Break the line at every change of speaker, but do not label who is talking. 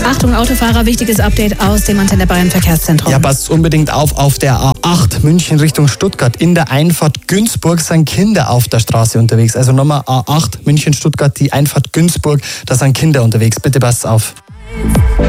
Achtung Autofahrer, wichtiges Update aus dem Antenne Bayern Verkehrszentrum.
Ja, passt unbedingt auf der A8 München Richtung Stuttgart. In der Einfahrt Günzburg sind Kinder auf der Straße unterwegs. Also nochmal A8 München Stuttgart, die Einfahrt Günzburg, da sind Kinder unterwegs. Bitte passt auf.